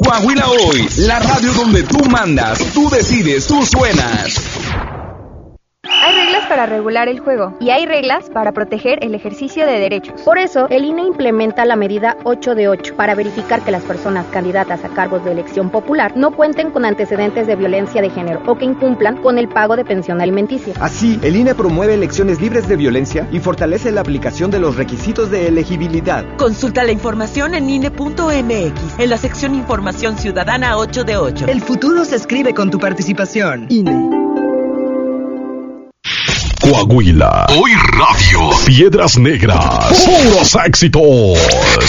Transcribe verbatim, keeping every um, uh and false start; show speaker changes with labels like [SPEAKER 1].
[SPEAKER 1] Coahuila Hoy, la radio donde tú mandas, tú decides, tú suenas.
[SPEAKER 2] Hay reglas para regular el juego y hay reglas para proteger el ejercicio de derechos.
[SPEAKER 3] Por eso, el I N E implementa la medida ocho de ocho para verificar que las personas candidatas a cargos de elección popular no cuenten con antecedentes de violencia de género o que incumplan con el pago de pensión alimenticia.
[SPEAKER 4] Así, el I N E promueve elecciones libres de violencia y fortalece la aplicación de los requisitos de elegibilidad.
[SPEAKER 5] Consulta la información en I N E punto M X, en la sección Información Ciudadana ocho de ocho.
[SPEAKER 6] El futuro se escribe con tu participación. I N E.
[SPEAKER 1] Coahuila Hoy Radio. Piedras Negras. Puros éxitos.